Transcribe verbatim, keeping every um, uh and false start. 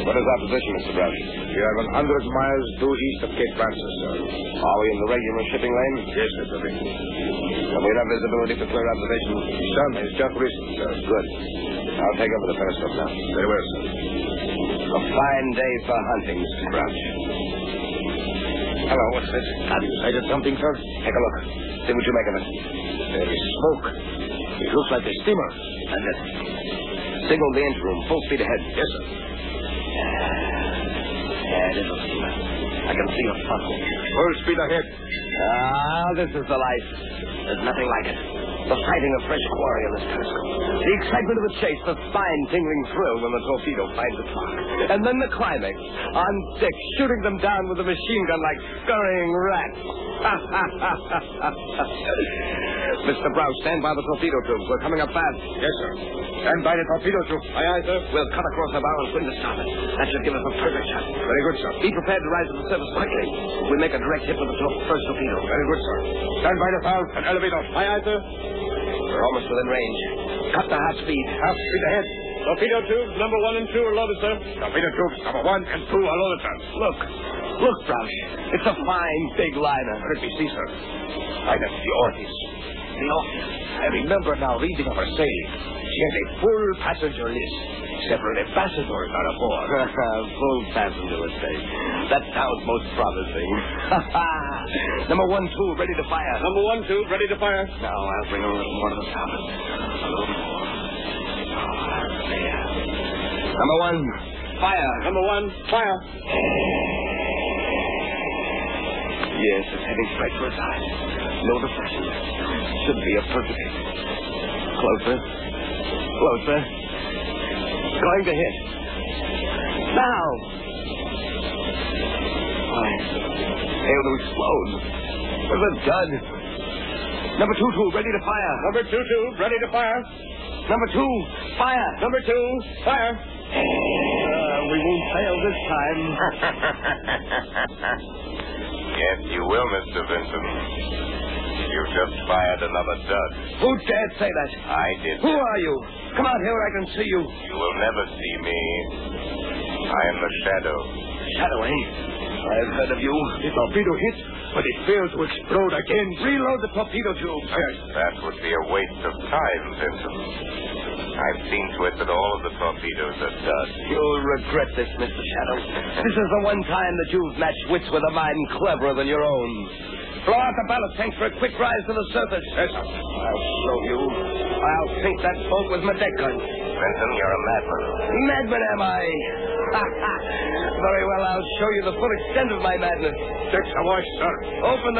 What is our position, Mister Brush? We are one hundred miles due east of Cape Francis, sir. Are we in the regular shipping lane? Yes, Mister Vinson. Have we enough visibility for clear observation? Sun is just recent, sir. Good. I'll take over the periscope now. Very well, sir. A fine day for hunting, Mister Brush. Hello, what's this? Have you sighted something, sir? Take a look. See what you make of it. There is smoke. It looks like a steamer. And it. Signal the engine room. Full speed ahead. Yes, sir. Yeah, it is a steamer. I can see a funnel. Full speed ahead. Ah, this is the life. There's nothing like it. The sighting of fresh quarry in this periscope. The excitement of the chase, the spine-tingling thrill when the torpedo finds its mark. And then the climax. On deck, shooting them down with a machine gun like scurrying rats. Mister Browse, stand by the torpedo tubes. We're coming up fast. Yes, sir. Stand by the torpedo tube. Aye, aye, sir. We'll cut across the bow and swing to stop it. That should give us a perfect shot. Very good, sir. Be prepared to rise to the surface quickly. We make a direct hit with the tor- first torpedo. Very good, sir. Stand by the valve and elevator. Aye, aye, sir. We're almost within range. Cut the half speed. Half speed ahead. Torpedo tubes number one and two are loaded, sir. Torpedo tubes number one and two are loaded, sir. Look. Look, Browse. It's a fine, big liner. Let me see, sir. Why, that's the Orpheus. The Orpheus. I remember now reading of her sailing. She has a full passenger list. Several ambassadors are aboard. Full passenger list, eh? That sounds most promising. Number one, two, ready to fire. Number one, two, ready to fire. Now I'll bring a little more to the top. A little more. There. Number one, fire. Number one, fire. Yes, it's heading straight for its eyes. No deflection. Should be a perfect hit. Closer. Closer. Going to hit. Now. Why? Failed to explode. It was a dud. Number two, two, ready to fire. Number two, two, ready to fire. Number two, fire. Number two, fire. Uh, we won't fail this time. Yes, you will, Mister Vinson. You just fired another dud. Who dared say that? I did. Who are you? Come out here where I can see you. You will never see me. I am the Shadow. Shadow, eh? I've heard of you. The torpedo hit, but it failed to explode again. Reload the torpedo tube. Yes. That would be a waste of time, Vinson. I've seen to it that all of the torpedoes are dud. You'll regret this, Mister Shadow. This is the one time that you've matched wits with a mind cleverer than your own. Blow out the ballast tanks for a quick rise to the surface. Yes, sir. I'll show you. I'll sink that boat with my deck gun. Vinson, you're a madman. Madman am I? Very well, I'll show you the full extent of my madness. Six awash, sir. Open the